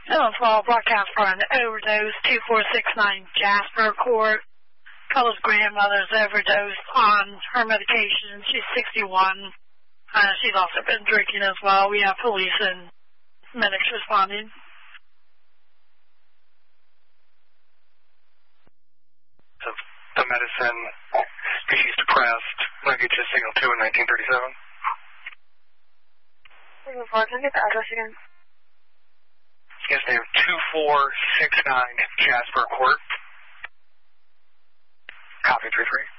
Small broadcast for an overdose, 2469 Jasper Court. Call's grandmother's overdosed on her medication. She's 61. She's also been drinking as well. We have police and medics responding. So the medicine, she's depressed. Can I get you a signal 2 in 1937? Can I get the address again? Yes, they have 2469 Jasper Court. Copy 33.